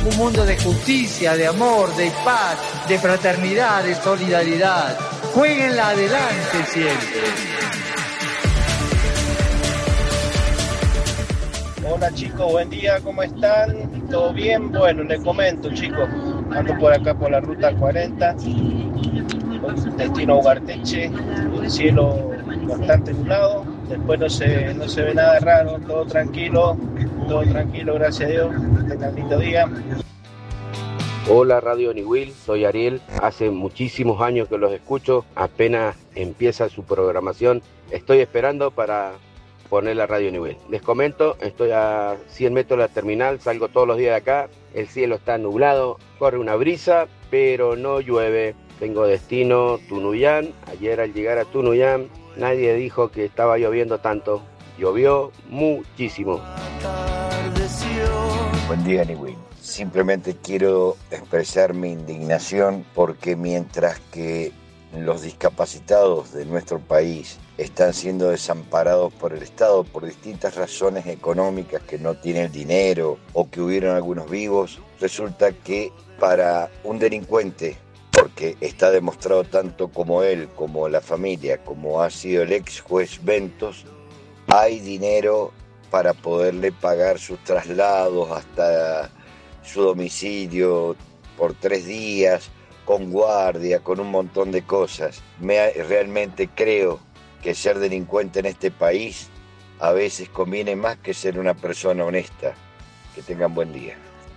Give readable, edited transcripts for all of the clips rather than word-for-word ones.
un mundo de justicia, de amor, de paz, de fraternidad, de solidaridad. Jueguenla adelante siempre. Hola chicos, buen día, ¿cómo están? ¿Todo bien? Bueno, les comento chicos, ando por acá por la ruta 40, destino Ugarteche, el cielo bastante nublado, después no se ve nada raro, todo tranquilo, gracias a Dios, tengan lindo día. Hola Radio Niwil, soy Ariel, hace muchísimos años que los escucho, apenas empieza su programación, estoy esperando para poner la Radio Niwil. Les comento, estoy a 100 metros de la terminal, salgo todos los días de acá, el cielo está nublado, corre una brisa, pero no llueve. Tengo destino Tunuyán, ayer al llegar a Tunuyán nadie dijo que estaba lloviendo tanto, llovió muchísimo. Buen día Niwil. Simplemente quiero expresar mi indignación porque mientras que los discapacitados de nuestro país están siendo desamparados por el Estado por distintas razones económicas, que no tienen dinero o que hubieron algunos vivos, resulta que para un delincuente, porque está demostrado tanto como él, como la familia, como ha sido el ex juez Ventos, hay dinero para poderle pagar sus traslados hasta su domicilio por 3 días, con guardia, con un montón de cosas. Realmente creo que ser delincuente en este país a veces conviene más que ser una persona honesta. Que tengan buen día.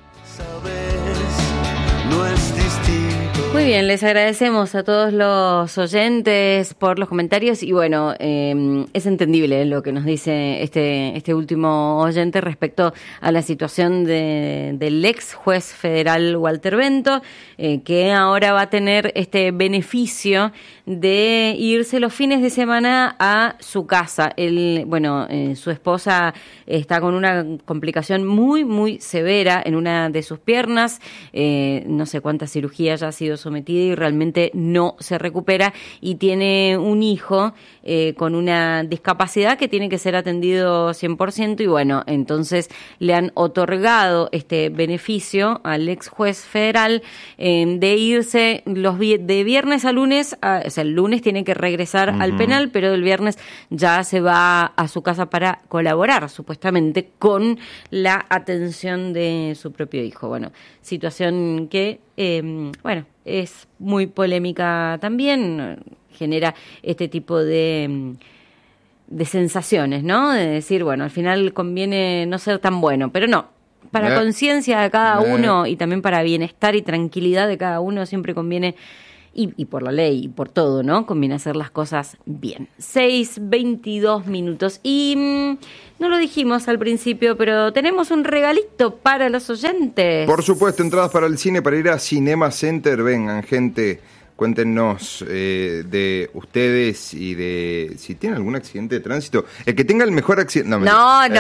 Muy bien, les agradecemos a todos los oyentes por los comentarios y bueno, es entendible lo que nos dice este último oyente respecto a la situación del ex juez federal Walter Bento, que ahora va a tener este beneficio de irse los fines de semana a su casa. Su esposa está con una complicación muy, muy severa en una de sus piernas, no sé cuántas cirugías ya ha sido sometida y realmente no se recupera, y tiene un hijo con una discapacidad que tiene que ser atendido 100%, y bueno, entonces le han otorgado este beneficio al ex juez federal de irse de viernes a lunes, o sea, el lunes tiene que regresar al penal, pero el viernes ya se va a su casa para colaborar supuestamente con la atención de su propio hijo. Bueno, situación que es muy polémica también, genera este tipo de sensaciones, ¿no? De decir, bueno, al final conviene no ser tan bueno, pero no. Para conciencia de cada uno y también para bienestar y tranquilidad de cada uno siempre conviene, y por la ley y por todo, ¿no? Conviene hacer las cosas bien. 6:22 minutos. Y no lo dijimos al principio, pero tenemos un regalito para los oyentes. Por supuesto, entradas para el cine, para ir a Cinema Center. Vengan, gente, cuéntenos de ustedes y de si tienen algún accidente de tránsito. El que tenga el mejor accidente... No.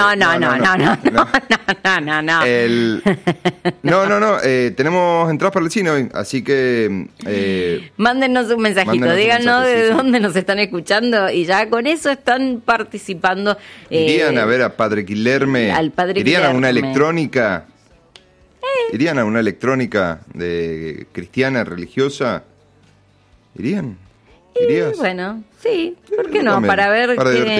Tenemos entradas para el cine hoy, así que... mándennos un mensajito, díganos de dónde nos están escuchando y ya con eso están participando. Irían a ver a Padre Guilherme, irían a una electrónica, irían a una electrónica de cristiana, religiosa. ¿Irían? ¿Irías? Bueno, sí, ¿por qué no? También, para ver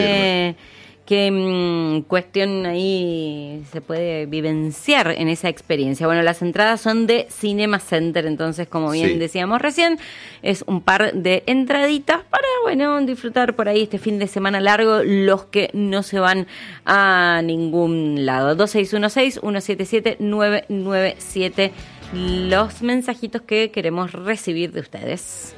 qué cuestión ahí se puede vivenciar en esa experiencia. Bueno, las entradas son de Cinema Center, entonces, como bien decíamos recién, es un par de entraditas para, disfrutar por ahí este fin de semana largo, los que no se van a ningún lado. 2616-177-997, los mensajitos que queremos recibir de ustedes.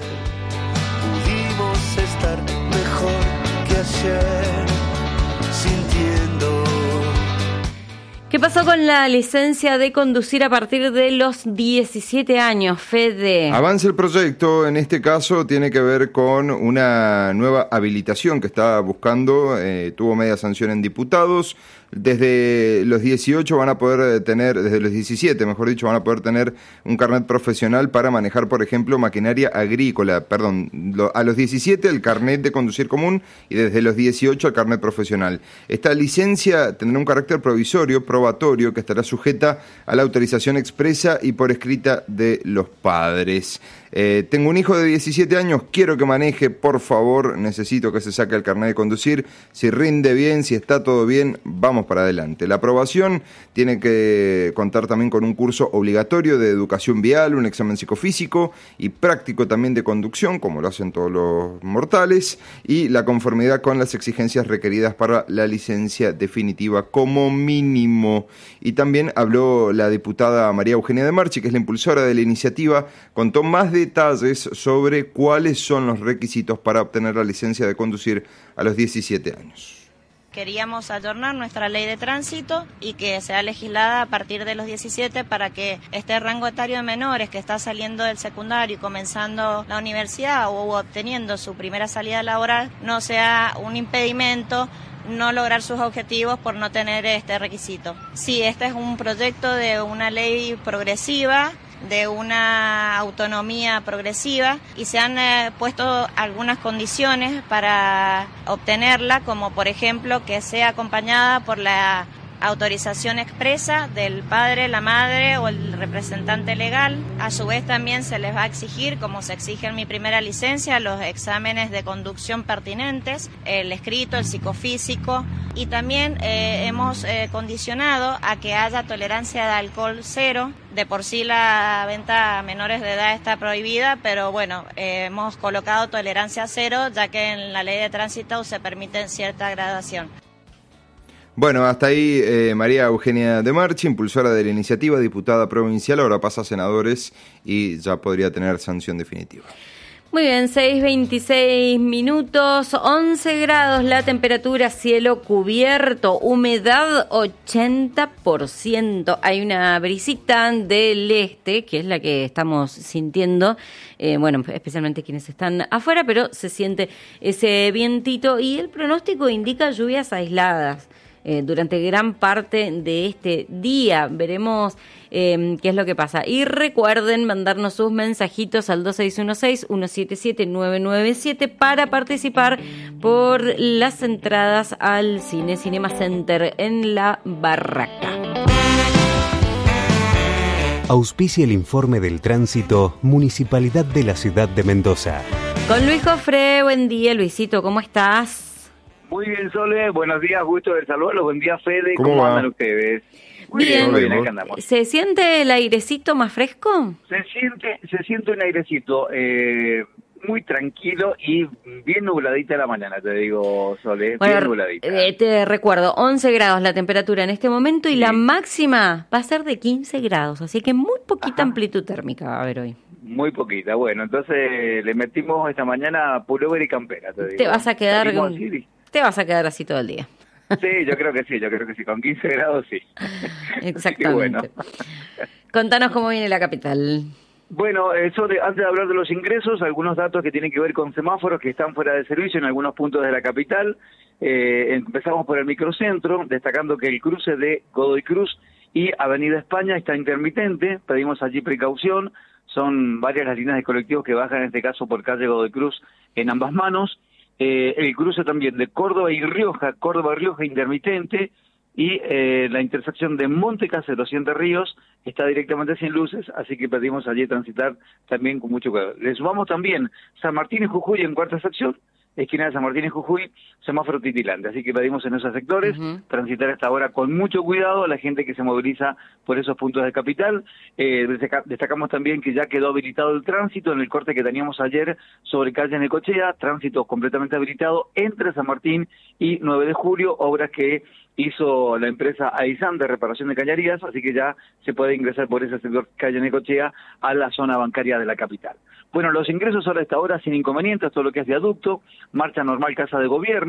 Pudimos estar mejor que ayer, sintiendo. ¿Qué pasó con la licencia de conducir a partir de los 17 años, Fede? Avanza el proyecto, en este caso tiene que ver con una nueva habilitación que está buscando, tuvo media sanción en diputados, desde los 18 van a poder tener, desde los 17, mejor dicho, van a poder tener un carnet profesional para manejar, por ejemplo, maquinaria agrícola. A los 17 el carnet de conducir común y desde los 18 el carnet profesional. Esta licencia tendrá un carácter provisorio, probatorio, que estará sujeta a la autorización expresa y por escrita de los padres. Tengo un hijo de 17 años, quiero que maneje, por favor, necesito que se saque el carnet de conducir. Si rinde bien, si está todo bien, vamos para adelante. La aprobación tiene que contar también con un curso obligatorio de educación vial, un examen psicofísico y práctico también de conducción, como lo hacen todos los mortales, y la conformidad con las exigencias requeridas para la licencia definitiva como mínimo. Y también habló la diputada María Eugenia de Marchi, que es la impulsora de la iniciativa, contó más detalles sobre cuáles son los requisitos para obtener la licencia de conducir a los 17 años. Queríamos ayornar nuestra ley de tránsito y que sea legislada a partir de los 17 para que este rango etario de menores que está saliendo del secundario y comenzando la universidad o obteniendo su primera salida laboral no sea un impedimento no lograr sus objetivos por no tener este requisito. Sí, este es un proyecto de una ley progresiva, de una autonomía progresiva y se han puesto algunas condiciones para obtenerla, como por ejemplo que sea acompañada por la autorización expresa del padre, la madre o el representante legal. A su vez también se les va a exigir, como se exige en mi primera licencia, los exámenes de conducción pertinentes, el escrito, el psicofísico, y también hemos condicionado a que haya tolerancia de alcohol cero. De por sí la venta a menores de edad está prohibida, pero bueno, hemos colocado tolerancia cero, ya que en la ley de tránsito se permite cierta gradación. Bueno, hasta ahí María Eugenia de Marchi, impulsora de la iniciativa, diputada provincial, ahora pasa a senadores y ya podría tener sanción definitiva. Muy bien, 6:26 minutos, 11 grados la temperatura, cielo cubierto, humedad 80%. Hay una brisita del este, que es la que estamos sintiendo, bueno, especialmente quienes están afuera, pero se siente ese vientito y el pronóstico indica lluvias aisladas durante gran parte de este día. Veremos qué es lo que pasa. Y recuerden mandarnos sus mensajitos al 2616-177-997 para participar por las entradas al Cine Cinema Center en La Barraca. Auspicia el informe del tránsito Municipalidad de la Ciudad de Mendoza. Con Luis Jofre, buen día. Luisito, ¿cómo estás? Muy bien, Sole, buenos días, gusto de saludarlos, buen día, Fede, ¿cómo andan ustedes? Muy bien, acá andamos. ¿Se siente el airecito más fresco? Se siente un airecito muy tranquilo y bien nubladita la mañana, te digo, Sole, bueno, bien nubladita. Te recuerdo, 11 grados la temperatura en este momento y la máxima va a ser de 15 grados, así que muy poquita amplitud térmica va a haber hoy. Muy poquita, bueno, entonces le metimos esta mañana pullover y campera, te digo. Te vas a quedar así todo el día. Sí, yo creo que sí, con 15 grados sí. Exactamente. Bueno. Contanos cómo viene la capital. Bueno, antes de hablar de los ingresos, algunos datos que tienen que ver con semáforos que están fuera de servicio en algunos puntos de la capital. Empezamos por el microcentro, destacando que el cruce de Godoy Cruz y Avenida España está intermitente, pedimos allí precaución, son varias las líneas de colectivos que bajan en este caso por calle Godoy Cruz en ambas manos. El cruce también de Córdoba y Rioja intermitente, y la intersección de Monte Caseros y Entre Ríos está directamente sin luces, así que pedimos allí transitar también con mucho cuidado. Le sumamos también San Martín y Jujuy en cuarta sección, esquina de San Martín y Jujuy, semáforo titilante, así que pedimos en esos sectores transitar hasta ahora con mucho cuidado a la gente que se moviliza por esos puntos de capital. Destacamos también que ya quedó habilitado el tránsito en el corte que teníamos ayer sobre calle Necochea, tránsito completamente habilitado entre San Martín y 9 de julio, obras que hizo la empresa Aizan de reparación de cañerías, así que ya se puede ingresar por ese sector calle Necochea a la zona bancaria de la capital. Bueno, los ingresos ahora a esta hora sin inconvenientes, todo lo que es viaducto, marcha normal Casa de Gobierno,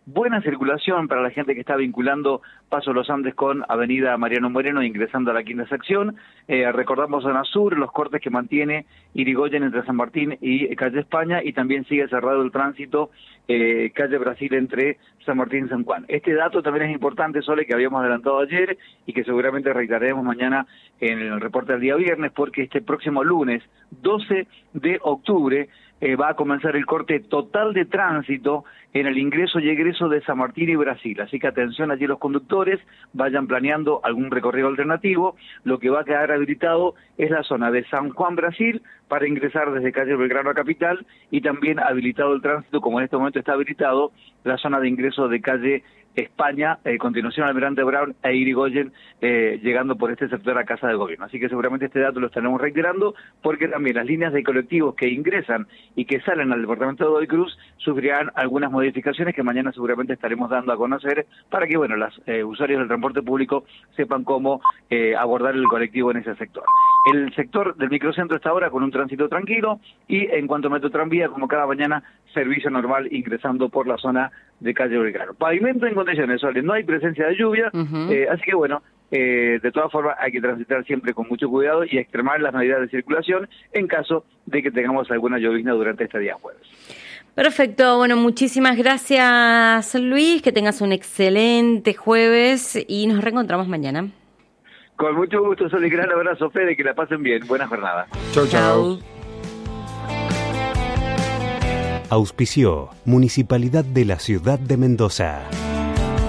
buena circulación para la gente que está vinculando Paso Los Andes con Avenida Mariano Moreno, ingresando a la quinta sección. Recordamos zona sur, los cortes que mantiene Irigoyen entre San Martín y calle España, y también sigue cerrado el tránsito calle Brasil entre San Martín y San Juan. Este dato también es importante, Sole, que habíamos adelantado ayer y que seguramente reiteraremos mañana en el reporte del día viernes, porque este próximo lunes, 12 de octubre, va a comenzar el corte total de tránsito en el ingreso y egreso de San Martín y Brasil. Así que atención allí los conductores, vayan planeando algún recorrido alternativo. Lo que va a quedar habilitado es la zona de San Juan, Brasil, para ingresar desde calle Belgrano a Capital, y también habilitado el tránsito, como en este momento está habilitado, la zona de ingreso de calle España, continuación Almirante Brown e Irigoyen, llegando por este sector a Casa de Gobierno. Así que seguramente este dato lo estaremos reiterando, porque también las líneas de colectivos que ingresan y que salen al departamento de Godoy Cruz sufrirán algunas modificaciones que mañana seguramente estaremos dando a conocer, para que los usuarios del transporte público sepan cómo abordar el colectivo en ese sector. El sector del microcentro está ahora con un tránsito tranquilo, y en cuanto a Metro Tranvía, como cada mañana, servicio normal ingresando por la zona de calle Belgrano. Pavimento en condiciones, Sole, no hay presencia de lluvia, así que de todas formas hay que transitar siempre con mucho cuidado y extremar las medidas de circulación en caso de que tengamos alguna llovizna durante este día jueves. Perfecto, bueno, muchísimas gracias, Luis, que tengas un excelente jueves y nos reencontramos mañana. Con mucho gusto, Sol, y gran abrazo, Fede, que la pasen bien. Buena jornada. Chau, chau. Auspició Municipalidad de la Ciudad de Mendoza.